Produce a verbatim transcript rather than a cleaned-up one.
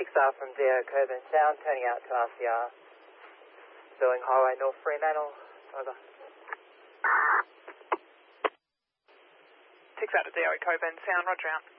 six R from D O Coburn Sound, turning out to R C R. Sterling Highway, North Fremantle, over. six out to D O Coburn Sound, roger out.